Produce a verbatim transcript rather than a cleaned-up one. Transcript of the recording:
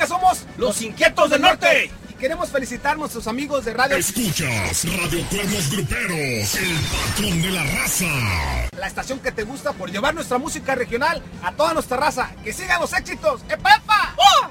que somos los Inquietos del Norte. Y queremos felicitar a nuestros amigos de Radio... Escuchas Radio Cuernos Gruperos, el patrón de la raza. La estación que te gusta por llevar nuestra música regional a toda nuestra raza. ¡Que sigan los éxitos! ¡Epa, epa! ¡Oh!